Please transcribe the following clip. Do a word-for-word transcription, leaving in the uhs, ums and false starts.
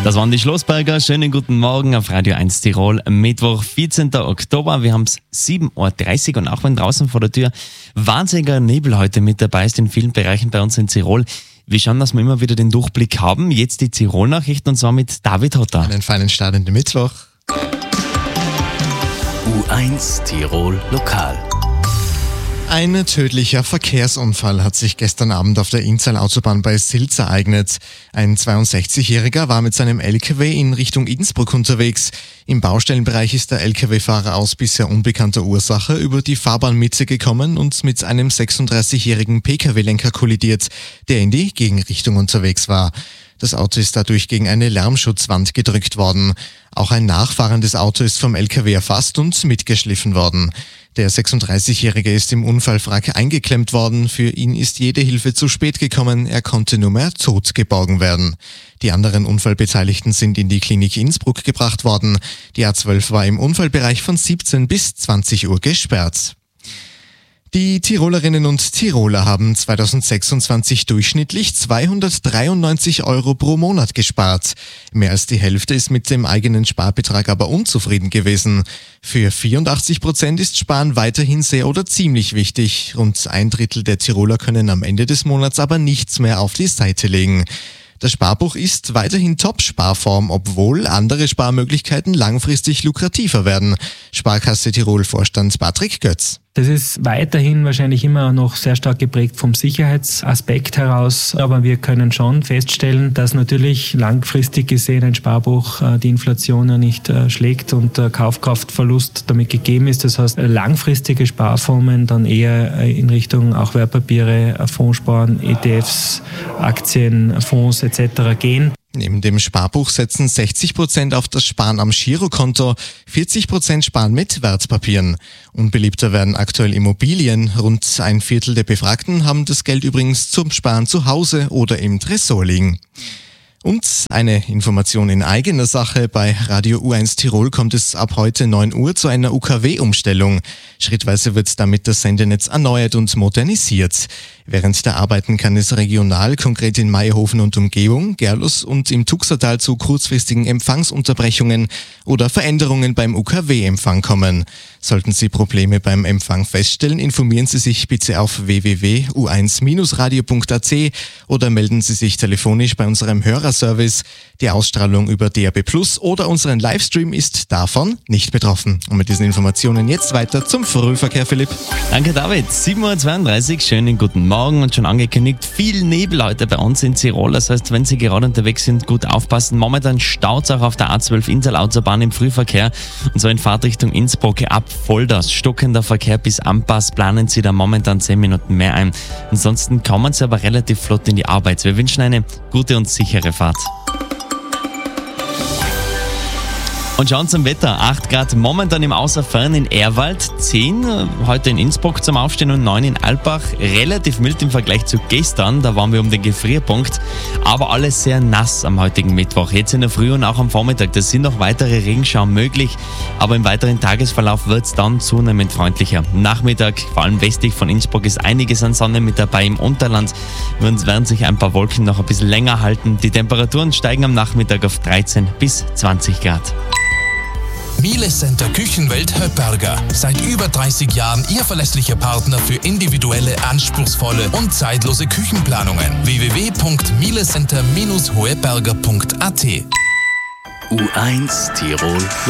Das waren die Schlossberger. Schönen guten Morgen auf Radio eins Tirol. Mittwoch, vierzehnten Oktober. Wir haben es sieben Uhr dreißig und auch wenn draußen vor der Tür wahnsinniger Nebel heute mit dabei ist in vielen Bereichen bei uns in Tirol. Wir schauen, dass wir immer wieder den Durchblick haben. Jetzt die Tirol-Nachrichten und zwar mit David Hotter. Einen feinen Start in den Mittwoch. U eins Tirol Lokal. Ein tödlicher Verkehrsunfall hat sich gestern Abend auf der Inntal-Autobahn bei Silz ereignet. Ein zweiundsechzigjähriger war mit seinem L K W in Richtung Innsbruck unterwegs. Im Baustellenbereich ist der L K W-Fahrer aus bisher unbekannter Ursache über die Fahrbahnmitte gekommen und mit einem sechsunddreißigjährigen P K W-Lenker kollidiert, der in die Gegenrichtung unterwegs war. Das Auto ist dadurch gegen eine Lärmschutzwand gedrückt worden. Auch ein nachfahrendes Auto ist vom L K W erfasst und mitgeschliffen worden. Der sechsunddreißigjährige ist im Unfallwrack eingeklemmt worden. Für ihn ist jede Hilfe zu spät gekommen. Er konnte nur mehr tot geborgen werden. Die anderen Unfallbeteiligten sind in die Klinik Innsbruck gebracht worden. Die A zwölf war im Unfallbereich von siebzehn bis zwanzig Uhr gesperrt. Die Tirolerinnen und Tiroler haben zweitausendsechsundzwanzig durchschnittlich zweihundertdreiundneunzig Euro pro Monat gespart. Mehr als die Hälfte ist mit dem eigenen Sparbetrag aber unzufrieden gewesen. Für vierundachtzig Prozent ist Sparen weiterhin sehr oder ziemlich wichtig. Rund ein Drittel der Tiroler können am Ende des Monats aber nichts mehr auf die Seite legen. Das Sparbuch ist weiterhin Top-Sparform, obwohl andere Sparmöglichkeiten langfristig lukrativer werden. Sparkasse Tirol-Vorstand Patrick Götz. Das ist weiterhin wahrscheinlich immer noch sehr stark geprägt vom Sicherheitsaspekt heraus, aber wir können schon feststellen, dass natürlich langfristig gesehen ein Sparbuch die Inflation ja nicht schlägt und der Kaufkraftverlust damit gegeben ist. Das heißt, langfristige Sparformen dann eher in Richtung auch Wertpapiere, Fondssparen, E T Fs, Aktien, Fonds et cetera gehen. Neben dem Sparbuch setzen sechzig Prozent auf das Sparen am Girokonto, vierzig Prozent sparen mit Wertpapieren. Unbeliebter werden aktuell Immobilien. Rund ein Viertel der Befragten haben das Geld übrigens zum Sparen zu Hause oder im Tresor liegen. Und eine Information in eigener Sache. Bei Radio U eins Tirol kommt es ab heute neun Uhr zu einer U K W-Umstellung. Schrittweise wird damit das Sendenetz erneuert und modernisiert. Während der Arbeiten kann es regional, konkret in Maierhofen und Umgebung, Gerlos und im Tuxertal zu kurzfristigen Empfangsunterbrechungen oder Veränderungen beim U K W-Empfang kommen. Sollten Sie Probleme beim Empfang feststellen, informieren Sie sich bitte auf w w w punkt u eins radio punkt a t oder melden Sie sich telefonisch bei unserem Hörerservice. Die Ausstrahlung über D A B plus oder unseren Livestream ist davon nicht betroffen. Und mit diesen Informationen jetzt weiter zum Frühverkehr, Philipp. Danke, David. sieben Uhr zweiunddreißig, schönen guten Morgen und schon angekündigt, viel Nebel heute bei uns in Tirol. Das heißt, wenn Sie gerade unterwegs sind, gut aufpassen. Momentan staut es auch auf der A zwölf Inntal-Autobahn im Frühverkehr und so in Fahrtrichtung Innsbruck ab Volldas. Stockender Verkehr bis Ampass planen Sie da momentan zehn Minuten mehr ein. Ansonsten kommen Sie aber relativ flott in die Arbeit. Wir wünschen eine gute und sichere Fahrt. Und schauen zum Wetter. acht Grad momentan im Außerfern in Ehrwald, zehn heute in Innsbruck zum Aufstehen und neun in Alpbach. Relativ mild im Vergleich zu gestern, da waren wir um den Gefrierpunkt. Aber alles sehr nass am heutigen Mittwoch. Jetzt in der Früh und auch am Vormittag. Da sind noch weitere Regenschauer möglich, aber im weiteren Tagesverlauf wird es dann zunehmend freundlicher. Nachmittag, vor allem westlich von Innsbruck, ist einiges an Sonne mit dabei. Im Unterland werden sich ein paar Wolken noch ein bisschen länger halten. Die Temperaturen steigen am Nachmittag auf dreizehn bis zwanzig Grad. Miele Center Küchenwelt Höpperger. Seit über dreißig Jahren Ihr verlässlicher Partner für individuelle, anspruchsvolle und zeitlose Küchenplanungen. w w w punkt miele center dash hoeberger punkt a t. U eins Tirol